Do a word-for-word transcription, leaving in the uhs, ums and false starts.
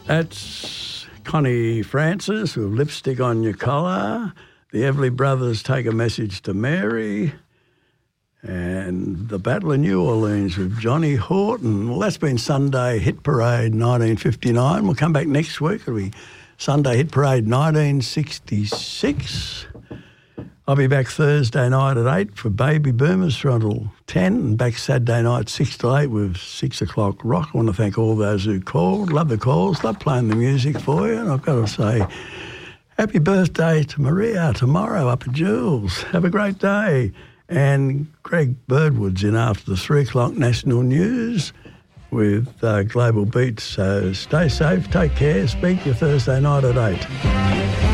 That's Connie Francis with Lipstick on Your Collar. The Everly Brothers Take a Message to Mary. And the Battle of New Orleans with Johnny Horton. Well, that's been Sunday Hit Parade nineteen fifty-nine. We'll come back next week. It'll be Sunday Hit Parade nineteen sixty-six. I'll be back Thursday night at eight for Baby Boomers Frontal ten, and back Saturday night six to eight with six o'clock rock. I want to thank all those who called. Love the calls, love playing the music for you. And I've got to say, happy birthday to Maria tomorrow up at Jules. Have a great day. And Greg Birdwood's in after the three o'clock national news with uh, Global Beats. So stay safe, take care. Speak to you Thursday night at eight.